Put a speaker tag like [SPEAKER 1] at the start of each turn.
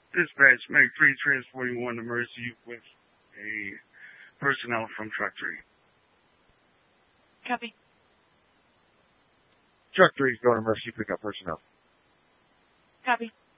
[SPEAKER 1] Dispatch, Meg 3 transporting 1 to Mercy with a personnel from Truck 3.
[SPEAKER 2] Copy.
[SPEAKER 3] Truck 3 is going to Mercy, pick up personnel.
[SPEAKER 2] Copy.